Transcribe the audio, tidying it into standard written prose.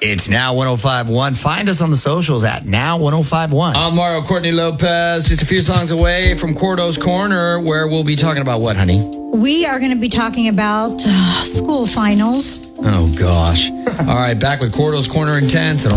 It's Now 105.1. Find us on the socials at Now 105.1. I'm Mario Courtney Lopez, just a few songs away from Cordo's Corner, where we'll be talking about what, honey? We are going to be talking about school finals. Oh, gosh. All right, back with Cordo's Corner Intense.